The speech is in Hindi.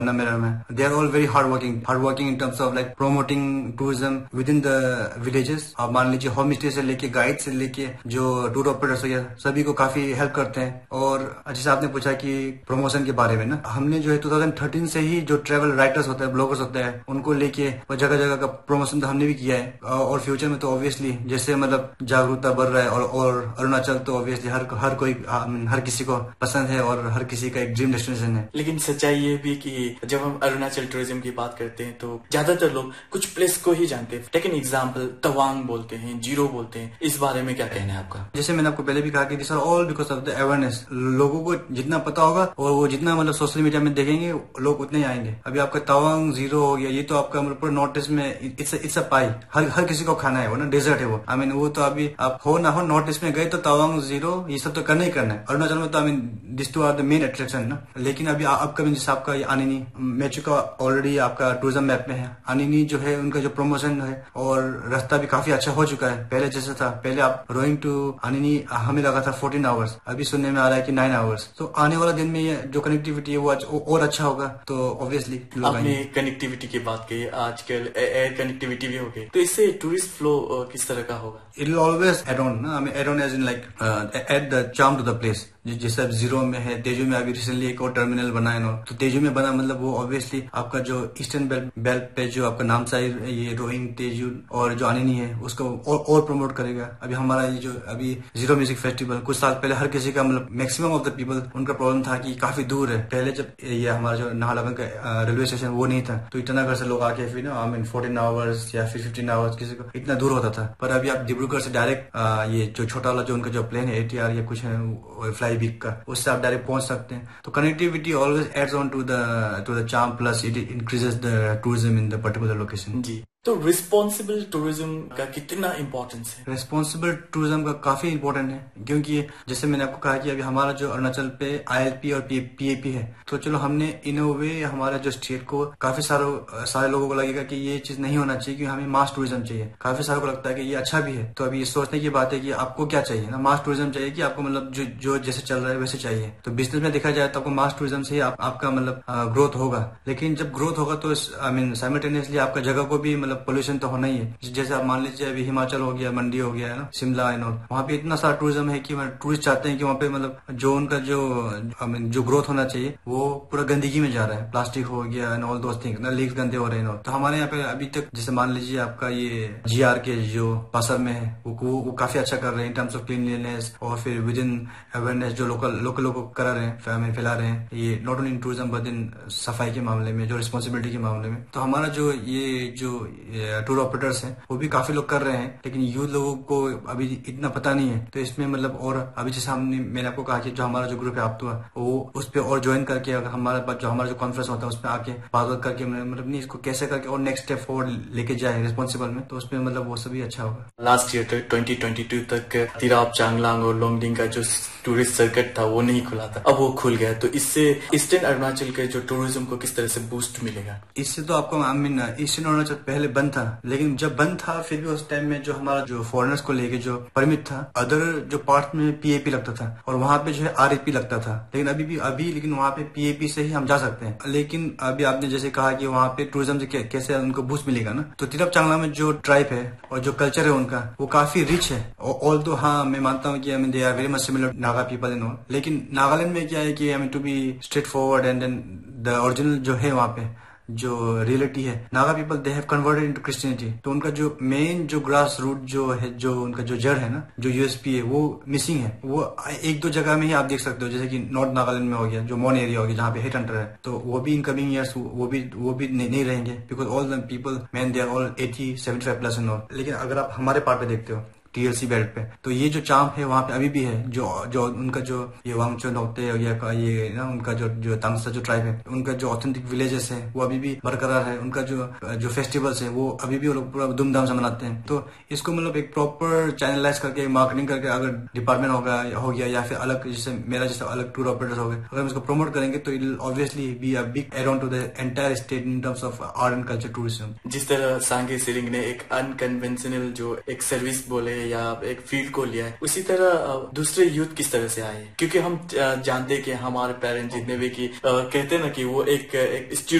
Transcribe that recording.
Namiram में. They are all very hard working in terms of like promoting tourism within the villages. आप मान लीजिए होम स्टे से लेके गाइड से लेके जो टूर ऑपरेटर्स हो गया सभी को काफी हेल्प करते हैं. और जैसे आपने पूछा कि प्रमोशन के बारे में ना, हमने जो है 2013 से ही जो ट्रेवल राइटर्स होता है, ब्लॉगर्स होता है, उनको लेके जगह जगह का प्रमोशन तो हमने भी किया है. और फ्यूचर में तो ऑब्वियसली जैसे मतलब जागरूकता बढ़ रहा है और अरुणाचल तो ऑब्वियसली हर कोई हर किसी को पसंद है और हर किसी का एक ड्रीम डेस्टिनेशन है. लेकिन सच्चाई ये भी कि जब हम अरुणाचल टूरिज्म की बात करते हैं तो ज्यादातर लोग कुछ प्लेस को ही जानते हैं. टेक एन एग्जांपल, तवांग बोलते हैं, जीरो बोलते हैं. इस बारे में क्या कहना है आपका? जैसे मैंने आपको पहले भी कहा कि this are all because of the awareness. लोगों को जितना पता होगा और वो जितना मतलब सोशल मीडिया में देखेंगे लोग उतने ही आएंगे. अभी आपका तवांग जीरो हो गया, ये तो आपका मतलब पूरा नॉर्थ ईस्ट में इट्स अ पाई. हर किसी को खाना है वो ना, डेजर्ट है वो. आई मीन वो तो अभी आप हो ना हो नॉर्थ ईस्ट में गए तो तवांग जीरो ये सब तो करना ही करना है. अरुणाचल में तो I mean this to are the main attraction ना. लेकिन अभी अपकमिंग जैसे आपका ये आनिनी मैं चुका ऑलरेडी आपका टूरिज्म मैप में है. आनिनी जो है उनका जो प्रमोशन है और रास्ता भी काफी अच्छा हो चुका है. पहले जैसा था, पहले आप रोइंग टू आनिनी हमें लगा था 14 आवर्स, अभी सुनने में आ रहा है कि 9 आवर्स. तो आने वाला दिन में ये जो कनेक्टिविटी है वो और अच्छा होगा. तो ऑब्वियसली आपने कनेक्टिविटी की बात की, आजकल एयर कनेक्टिविटी भी हो गई, तो इससे टूरिस्ट फ्लो किस तरह का होगा? It will always add on ना. Add on as in like add the charm to the place. जैसे जीरो में है, तेजू में अभी रिसेंटली एक और टर्मिनल बना है ना, तो तेजू में बना मतलब वो ऑब्वियसली आपका जो ईस्टर्न बेल्ट पे जो आपका नामसाई ये रोहिंग, तेजू और जो आनिनी है उसको और प्रमोट करेगा. अभी हमारा ये जो अभी जीरो म्यूजिक फेस्टिवल कुछ साल पहले हर किसी का मतलब मैक्सिमम ऑफ द पीपल उनका प्रॉब्लम था कि काफी दूर है. पहले जब ये हमारा जो नाहरलगुन का रेलवे स्टेशन वो नहीं था तो ईटानगर से लोग आके फिर आई मीन 14 आवर्स या फिर 15 आवर्स किसी को इतना दूर होता था. पर अभी आप डिब्रूगढ़ से डायरेक्ट ये जो छोटा वाला जो उनका जो प्लेन है ATR या कुछ है फ्लाई बिग का, उससे आप डायरेक्ट पहुंच सकते हैं. तो connectivity always ads on to the charm plus it increases the tourism in the particular location. जी, तो रिस्पॉन्सिबल टूरिज्म का कितना इम्पोर्टेंस है? रिस्पॉन्सिबल टूरिज्म का काफी इम्पोर्टेंट है, क्योंकि जैसे मैंने आपको कहा कि अभी हमारा जो अरुणाचल पे ILP और PAP है, तो चलो हमने इन अ वे हमारा जो स्टेट को काफी सारे लोगों को लगेगा कि ये चीज नहीं होना चाहिए, क्योंकि हमें मास टूरिज्म चाहिए. काफी सारों को लगता है कि ये अच्छा भी है. तो अभी सोचने की बात है कि आपको क्या चाहिए ना. मास टूरिज्म चाहिए कि आपको मतलब जो जैसे चल रहा है वैसे चाहिए. तो बिजनेस में देखा जाए तो आपको मास टूरिज्म से ही आपका मतलब ग्रोथ होगा. लेकिन जब ग्रोथ होगा तो आई मीन साइमल्टेनियसली आपका जगह को भी मतलब पोल्यूशन तो होना ही है. जैसे आप मान लीजिए अभी हिमाचल हो गया, मंडी हो गया है ना, शिमला एंड ऑल, वहाँ पे इतना सारा टूरिज्म है कि टूरिस्ट चाहते हैं कि वहाँ पे मतलब जो उनका जो आई मीन जो ग्रोथ होना चाहिए वो पूरा गंदगी में जा रहा है. प्लास्टिक हो गया एंड ऑल दोस थिंग्स ना, लीक्स गंदे हो रहे हैं. तो हमारे यहाँ पे अभी तक जैसे मान लीजिए आपका ये GR के जो पासर में है वो काफी अच्छा कर रहे हैं इन टर्म्स ऑफ क्लीनलीनेस और फिर विद इन अवेयरनेस जो लोकल लोग करा रहे हैं, फैला रहे हैं. ये not only in tourism but in सफाई के मामले में, जो रिस्पॉन्सिबिलिटी के मामले में. तो हमारा जो टूर ऑपरेटर्स हैं वो भी काफी लोग कर रहे हैं, लेकिन यूथ लोगों को अभी इतना पता नहीं है. तो इसमें मतलब और अभी जैसे मैंने आपको कहा कि जो हमारा जो ग्रुप है आप वो उस पर और ज्वाइन करके अगर हमारा जो कॉन्फ्रेंस होता है उसमें आके बात करके मतलब नहीं इसको कैसे करके और नेक्स्ट स्टेप फॉरवर्ड लेके जाए रिस्पॉन्सिबल में, तो उसमें मतलब वो सभी अच्छा होगा. लास्ट ईयर तक 2022 तक तिराप, चांगलांग और लोंगडिंग का जो टूरिस्ट सर्किट था वो नहीं खुला था, अब वो खुल गया. तो इससे ईस्टर्न अरुणाचल के जो टूरिज्म को किस तरह से बूस्ट मिलेगा? इससे तो आपको आई मीन ईस्टर्न अरुणाचल पहले बंद था, लेकिन जब बंद था फिर भी उस टाइम में जो हमारा जो फॉरेनर्स को लेके जो परमिट था अदर जो पार्ट में PAP लगता था और वहाँ पे जो है RAP लगता था. लेकिन लेकिन वहाँ पे PAP से ही हम जा सकते हैं. लेकिन अभी आपने जैसे कहा कि वहाँ पे टूरिज्म से कैसे उनको बूस्ट मिलेगा ना, तो तिरप चांगला में जो ट्राइब है और जो कल्चर है उनका वो काफी रिच है. ऑल तो हाँ मैं मानता हूँ कि they are very much similar Naga people in all. लेकिन नागालैंड में क्या है कि to be straight forward and then the original जो है वहाँ पे जो रियलिटी है, Naga people they have converted into Christianity. तो उनका जो मेन जो ग्रास रूट जो है, जो उनका जो जड़ है ना, जो USP है वो मिसिंग है. वो एक दो जगह में ही आप देख सकते हो, जैसे कि नॉर्थ नागालैंड में हो गया, जो मोन एरिया हो गया जहाँ पे हेट हंटर है, तो वो भी इन कमिंग ईयर्स वो भी नहीं रहेंगे, because all the people man they are all 80-75+ and all. लेकिन अगर आप हमारे पार्ट पे देखते हो TLC बेल्ट पे, तो ये जो चार्म है वहाँ पे अभी भी है. जो उनका जो ये वांगचुन होते हैं या ये ना उनका जो तांगसा जो ट्राइब है, उनका जो ऑथेंटिक विलेजेस है वो अभी भी बरकरार है. उनका जो फेस्टिवल्स है वो अभी भी वो लोग पूरा धूमधाम से मनाते हैं. तो इसको मतलब एक प्रॉपर चैनलाइज करके मार्केटिंग करके अगर डिपार्टमेंट हो गया या फिर अलग जैसे मेरा जैसे अलग टूर ऑपरेटर्स हो गए, अगर हम इसको प्रमोट करेंगे तो it will obviously be a big add on to the entire state in terms of art and culture tourism. जिस तरह सांगे सिरिंग ने एक अनकन्वेंशनल जो एक सर्विस बोले के या एक फील्ड को लिया है, उसी तरह दूसरे यूथ किस तरह से आए? क्योंकि हम जानते कि हमारे पेरेंट्स जितने भी की कहते हैं ना कि वो एक